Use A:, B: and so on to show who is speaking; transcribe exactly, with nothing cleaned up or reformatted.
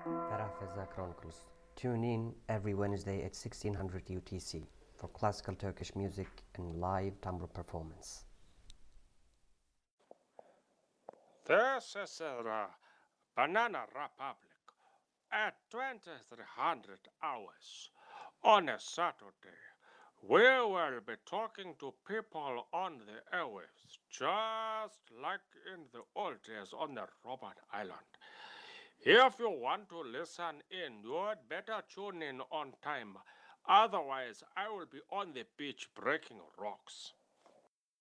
A: Farafeza Chronicles. Tune in every Wednesday at sixteen hundred U T C for classical Turkish music and live tambur performance.
B: This is the Banana Republic at twenty-three hundred hours on a Saturday. We will be talking to people on the airwaves, just like in the old days on the Robert Island. If you want to listen in, you'd better tune in on time. Otherwise, I will be on the beach breaking rocks.